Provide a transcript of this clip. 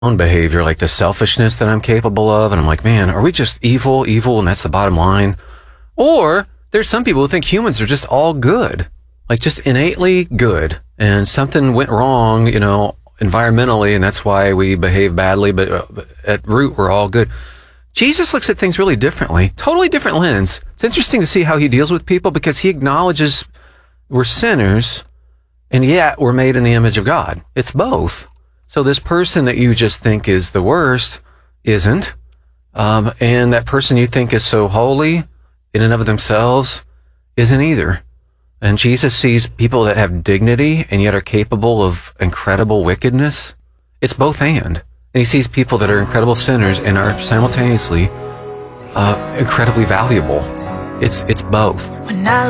own behavior, like the selfishness that I'm capable of. And I'm like, man, are we just evil, and that's the bottom line? Or there's some people who think humans are just all good, like just innately good. And something went wrong, environmentally, and that's why we behave badly. But at root, we're all good. Jesus looks at things really differently, totally different lens. It's interesting to see how he deals with people because he acknowledges we're sinners and yet we're made in the image of God. It's both. So this person that you just think is the worst isn't. And that person you think is so holy in and of themselves isn't either. And Jesus sees people that have dignity and yet are capable of incredible wickedness. It's both and. And he sees people that are incredible sinners and are simultaneously incredibly valuable. It's both. When I